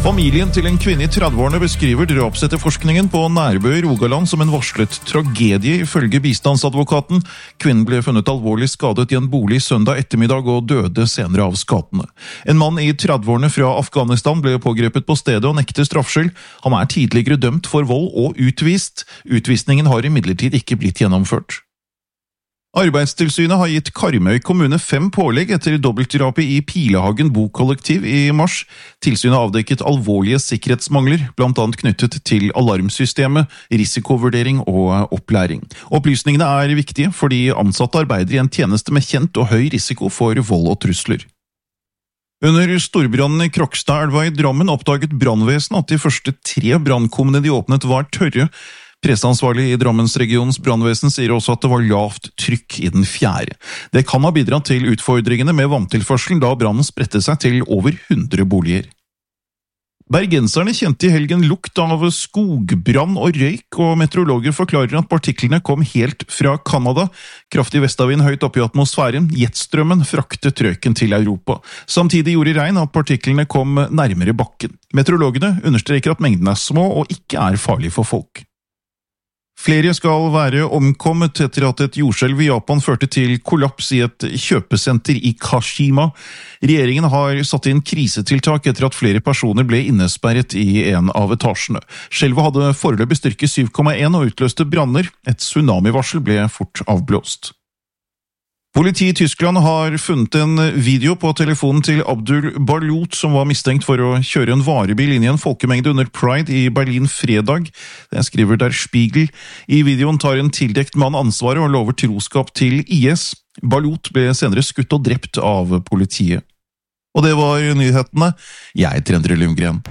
Familien til en kvinne i 30-årene beskriver drapsetterforskningen på Nærbø i Rogaland som en varslet tragedie ifølge bistandsadvokaten. Kvinnen ble funnet alvorlig skadet i en bolig søndag ettermiddag og døde senere av skadene. En mann i 30-årene fra Afghanistan ble pågrepet på stedet og nekter straffskyld. Han er tidligere dømt for vold og utvist. Utvisningen har imidlertid ikke blitt gjennomført. Arbeidstilsynet har gitt Karmøy kommune 5 pålegg etter dobbeltdrapet i Pilehagen bokollektiv i mars. Tilsynet avdekket alvorlige sikkerhetsmangler, blant annet knyttet til alarmsystemet, risikovurdering og opplæring. Opplysningene er viktige fordi ansatte arbeider i en tjeneste med kjent og høy risiko for vold og trusler. Under storbrannen i Krokstadelva i Drammen oppdaget brannvesenet at de første 3 brannkummene de åpnet var tørre. Presseansvarlig i Drammensregionens brannvesen sier også at det var lavt trykk i den 4. Det kan ha bidratt til utfordringene med vanntilførselen da brannen spredte seg til over 100 boliger. Bergenserne kjente i helgen lukt av skogbrann og røyk, og meteorologer forklarer at partiklene kom helt fra Kanada. Kraftig vestavind høyt oppe i atmosfæren, jetstrømmen fraktet røyken til Europa. Samtidig gjorde regn at partiklene kom nærmere bakken. Meteorologene understreker at mengdene er små og ikke er farlige for folk. Flere skal være omkommet etter at et jordskjelv i Japan førte til kollaps i et kjøpesenter i Kashima. Regjeringen har satt inn krisetiltak etter at flere personer ble innesperret i en av etasjene. Skjelvet hadde foreløpig styrke 7,1 og utløste branner. Et tsunamivarsel ble fort avblåst. Politiet i Tyskland har funnet en video på telefonen til Abdul Balut som var mistenkt for å kjøre en varebil inn i en folkemengde under Pride i Berlin fredag. Det skriver Der Spiegel. I videoen tar en tildekt mann ansvaret og lover troskap til IS. Balut ble senere skutt og drept av politiet. Og det var nyhetene. Jeg heter Endre Lundgren.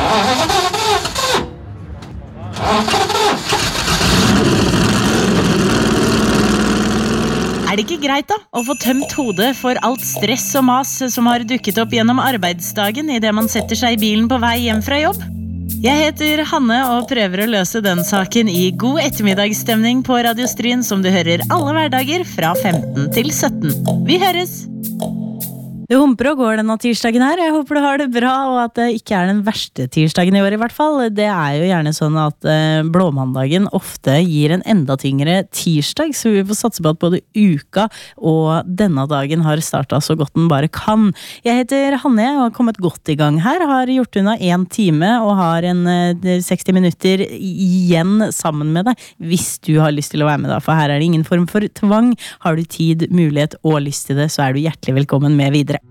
Er det ikke greit da, å få tømt hodet for alt stress og mas som har dukket opp gjennom arbeidsdagen i det man setter seg i bilen på vei hjem fra jobb? Jeg heter Hanne og prøver å løse den saken i god ettermiddagsstemning på Radiostryn som du hører alle hverdager fra 15 til 17. Vi høres! Det humper og går denne tirsdagen her. Jeg håper du har det bra, og at det ikke er den verste tirsdagen i år i hvert fall. Det er jo gjerne sånn at blåmandagen ofte gir en enda tyngre tirsdag, så vi får satse på at både uka og denne dagen har startet så godt den bare kan. Jeg heter Hanne og har kommet godt i gang her, har gjort unna 1 time og har en 60 minutter igjen sammen med deg, hvis du har lyst til å være med da, for her er det ingen form for tvang. Har du tid, mulighet og lyst til det, så er du hjertelig velkommen med videre.